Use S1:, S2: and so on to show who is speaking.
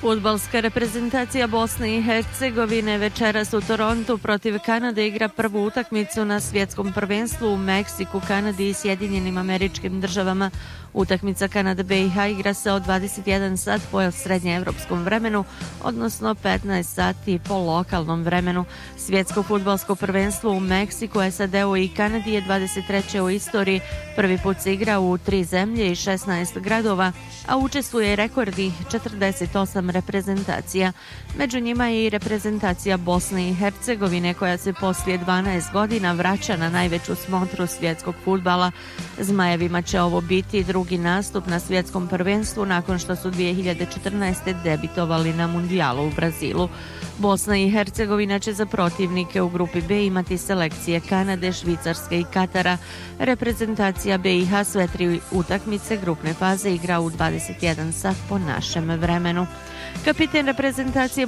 S1: Fudbalska reprezentacija Bosne i Hercegovine večeras u Torontu protiv Kanade igra prvu utakmicu na svjetskom prvenstvu u Meksiku, Kanadi i Sjedinjenim Američkim Državama. Utakmica Kanada BiH igra se od 21 sat po srednjeevropskom vremenu, odnosno 15 sati po lokalnom vremenu. Svjetsko fudbalsko prvenstvo u Meksiku, SAD-u i Kanadi je 23. u istoriji. Prvi put se igra u 3 zemlje i 16 gradova, a učestvuje rekordnih 48 reprezentacija. Među njima je i reprezentacija Bosne i Hercegovine koja se poslije 12 godina vraća na najveću smotru svjetskog fudbala. Zmajevima će ovo biti drugi nastup na svjetskom prvenstvu nakon što su 2014. debitovali na mundijalu u Brazilu. Bosna i Hercegovina će za protivnike u grupi B imati selekcije Kanade, Švicarske i Katara. Reprezentacija BiH sve 3 utakmice grupne faze igra u 21 sat po našem vremenu. Kapiten reprezentacije